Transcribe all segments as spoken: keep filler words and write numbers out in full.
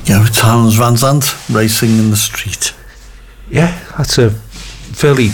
Yeah, Townes Van Zandt, Racing in the Street. Yeah, that's a fairly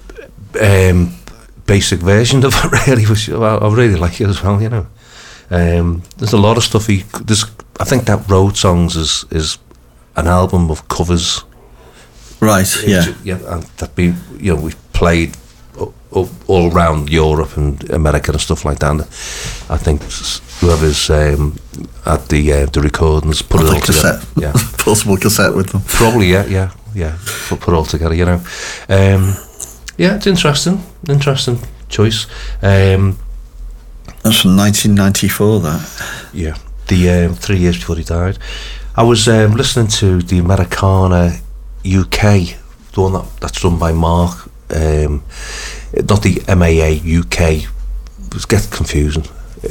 um, basic version of it, really. Which I, I really like it as well, you know. Um, there's a lot of stuff he. There's, I think that Road Songs is is an album of covers. Right. Yeah. Yeah, and that be you know we played all, all around Europe and America and stuff like that. I think whoever's um, at the uh, the recordings put Not it all cassette. together. Yeah, portable cassette with them. Probably. Yeah, yeah, yeah. Put, put it all together. You know. Um, yeah, it's interesting. Interesting choice. Um, That's from nineteen ninety-four. That. Yeah, the um, three years before he died. I was um, listening to the Americana U K, the one that, that's run by Mark, um, not the M A A U K. It gets confusing.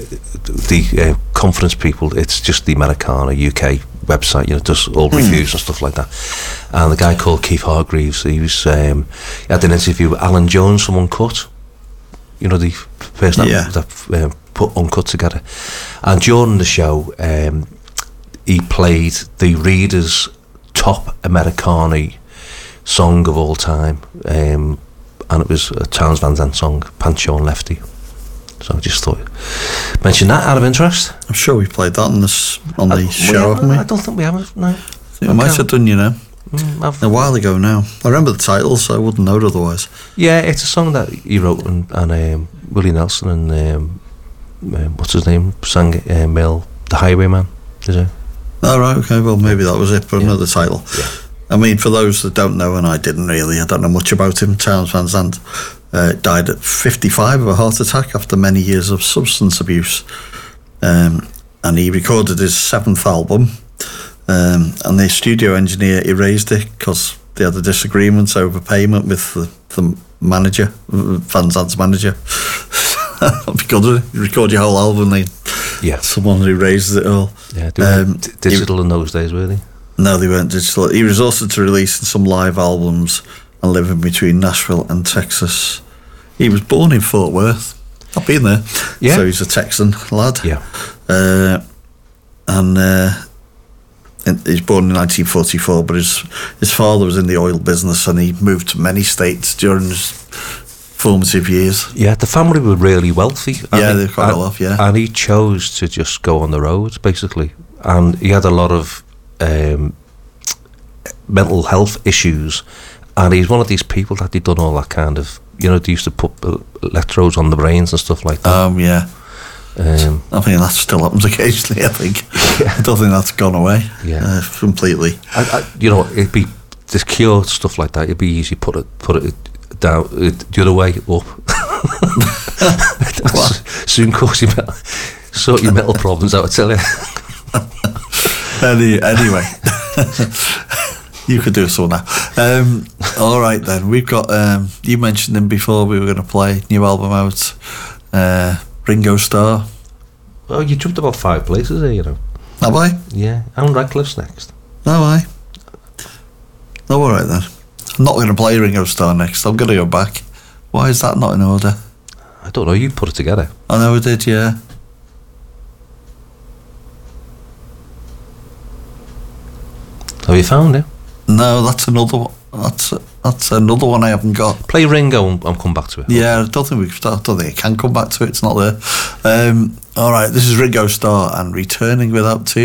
The uh, conference people, it's just the Americana U K website. You know, does all mm. reviews and stuff like that. And the guy called Keith Hargreaves, he was um, he had an interview with Alan Jones from Uncut. You know, the person yeah. that, that um, put Uncut together. And during the show, um, he played the Reader's top Americana song of all time, um, and it was a Townes Van Zandt song, Pancho Lefty. So I just thought, mention that out of interest. I'm sure we played that on this on the I, show, haven't we? I don't think we have. No, I think we might have done, you know. Mm, a while ago now. I remember the title, so I wouldn't know it otherwise. Yeah, it's a song that he wrote, and, and um, Willie Nelson and um, um, what's his name sang it, uh, Mel, the Highwayman, is it? Oh, right, okay, well, maybe that was it, but yeah. Another title. Yeah. I mean, for those that don't know, and I didn't really, I don't know much about him, Townes Van Zandt uh, died at fifty-five of a heart attack after many years of substance abuse. Um, and he recorded his seventh album, um, and the studio engineer erased it because they had a disagreement over payment with the, the manager, Van Zandt's manager. Because you record your whole album, they, yeah. someone erases it all. Yeah, they weren't um, d- digital he, in those days, were they? No, they weren't digital. He was also to release some live albums and living between Nashville and Texas. He was born in Fort Worth. I've been there. Yeah. So he's a Texan lad. Yeah. Uh, and uh, he was born in nineteen forty-four, but his his father was in the oil business and he moved to many states during his formative years. Yeah, the family were really wealthy. Yeah, they're quite well off, yeah. And he chose to just go on the road, basically. And he had a lot of um, mental health issues. And he's one of these people that he'd done all that kind of, you know, they used to put electrodes on the brains and stuff like that. Um, yeah. Um, I think that still happens occasionally, I think. Yeah. I don't think that's gone away yeah. uh, completely. I, I, you know, it'd be, this cure stuff like that, it'd be easy put it put it down, it, the other way up. Soon cause you metal, sort your mental problems out, I tell you. Any, anyway. You could do so now. Um, all right then, we've got. Um, you mentioned him before. We were going to play new album out. Uh, Ringo Starr. Oh, you jumped about five places there, you know. Have I? Yeah, and Radcliffe's next. Have I? Oh, all right then. I'm not going to play Ringo Starr next. I'm going to go back. Why is that not in order? I don't know. You put it together. I know I did. Yeah. Have you found it? No, that's another one. That's that's another one I haven't got. Play Ringo and I'll come back to it. Yeah, I don't think we. I don't think I can come back to it. It's not there. Um, all right, this is Ringo Starr and Returning Without Tears.